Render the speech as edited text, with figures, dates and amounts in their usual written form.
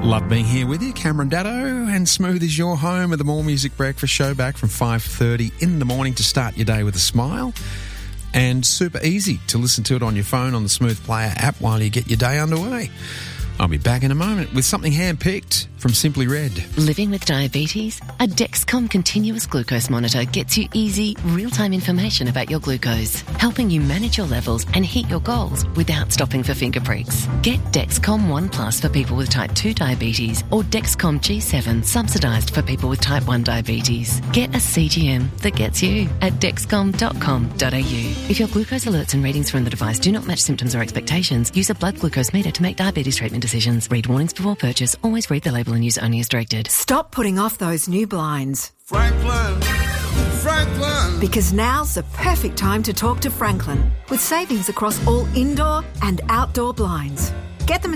Love being here with you, Cameron Daddo, and Smooth is your home with the More Music Breakfast show back from 5:30 in the morning to start your day with a smile. And super easy to listen to it on your phone on the Smooth Player app while you get your day underway. I'll be back in a moment with something hand-picked from Simply Red. Living with diabetes? A Dexcom continuous glucose monitor gets you easy, real-time information about your glucose, helping you manage your levels and hit your goals without stopping for finger pricks. Get Dexcom ONE Plus for people with type 2 diabetes or Dexcom G7 subsidised for people with type 1 diabetes. Get a CGM that gets you at dexcom.com.au. If your glucose alerts and readings from the device do not match symptoms or expectations, use a blood glucose meter to make diabetes treatment decisions. Read warnings before purchase. Always read the label and use only as directed. Stop putting off those new blinds. Franklin. Because now's the perfect time to talk to Franklin with savings across all indoor and outdoor blinds. Get them